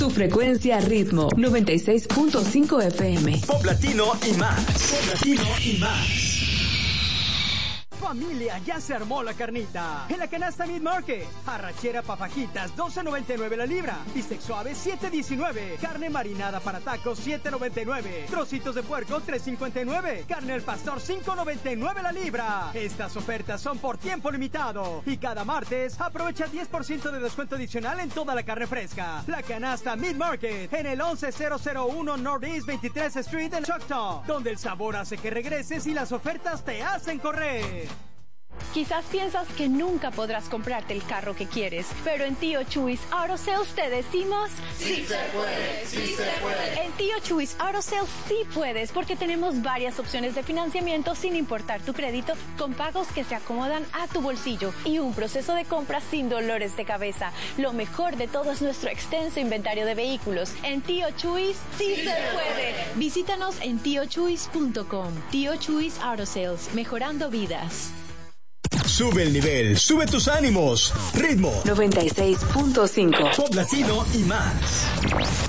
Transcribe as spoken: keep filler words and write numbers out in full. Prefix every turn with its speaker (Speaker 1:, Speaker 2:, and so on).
Speaker 1: Tu frecuencia ritmo noventa y seis punto cinco F M.
Speaker 2: Pop latino y más. Pop latino y más.
Speaker 3: Familia, ya se armó la carnita. En la canasta Meat Market. Arrachera pa' fajitas, doce noventa y nueve la libra. Bistec suave, siete diecinueve. Carne marinada para tacos, siete noventa y nueve. Trocitos de puerco, tres cincuenta y nueve. Carne al pastor, cinco noventa y nueve la libra. Estas ofertas son por tiempo limitado. Y cada martes, aprovecha diez por ciento de descuento adicional en toda la carne fresca. La canasta Meat Market, en el once mil uno Northeast veintitrés Street en Choctaw, donde el sabor hace que regreses y las ofertas te hacen correr.
Speaker 4: Quizás piensas que nunca podrás comprarte el carro que quieres, pero en Tío Chuys Auto Sales te decimos
Speaker 5: ¡sí se puede! ¡Sí se puede!
Speaker 4: En Tío Chuys Auto Sales sí puedes, porque tenemos varias opciones de financiamiento sin importar tu crédito, con pagos que se acomodan a tu bolsillo y un proceso de compra sin dolores de cabeza. Lo mejor de todo es nuestro extenso inventario de vehículos. En Tío Chuys sí, sí se puede. Visítanos en tío chuys punto com. Tío Chuys Auto Sales, mejorando vidas.
Speaker 2: Sube el nivel, sube tus ánimos. Ritmo
Speaker 1: noventa y seis punto cinco.
Speaker 2: Pop latino y más.